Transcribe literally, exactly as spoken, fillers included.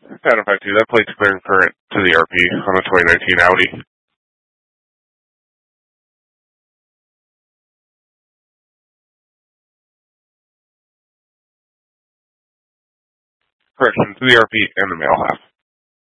Adam five two, that plate's clear and current to the R P on the twenty nineteen Audi. Correction, to the R P and the male half.